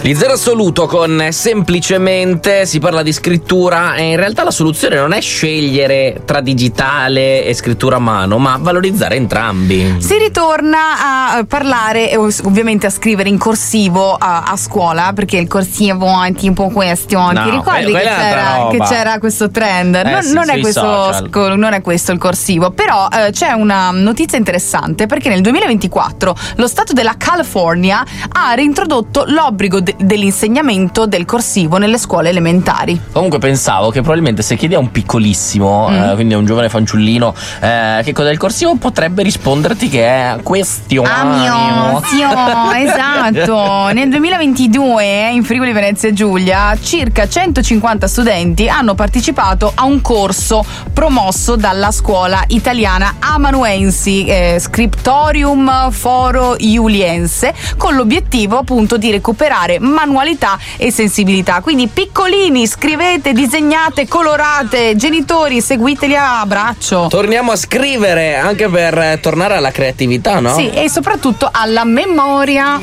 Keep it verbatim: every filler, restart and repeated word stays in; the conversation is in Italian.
Di zero assoluto con semplicemente si parla di scrittura e in realtà la soluzione non è scegliere tra digitale e scrittura a mano, ma valorizzare entrambi. Si ritorna a parlare e ovviamente a scrivere in corsivo a, a scuola, perché il corsivo è tipo questo. No, Ti ricordi quella- che, quella è un'altra c'era, roba. che c'era questo trend? Eh non, sì, non è sui questo, social. sco- non è questo il corsivo, però eh, c'è una notizia interessante, perché nel duemilaventiquattro lo stato della California ha reintrodotto l'obbligo de- dell'insegnamento del corsivo nelle scuole elementari. Comunque pensavo che probabilmente se chiedi a un piccolissimo, Mm. eh, quindi a un giovane fanciullino, eh, che cos'è il corsivo, potrebbe risponderti che è question. Amio, zio, esatto. Nel duemilaventidue in Friuli Venezia Giulia circa centocinquanta studenti hanno partecipato a un corso promosso dalla scuola italiana Amanuensi, eh, Scriptorium Foro Iuliense, con l'obiettivo appunto di recuperare manualità e sensibilità. Quindi piccolini, scrivete, disegnate, colorate, genitori seguiteli a braccio. Torniamo a scrivere anche per eh, tornare alla creatività, no? Sì, e soprattutto alla memoria.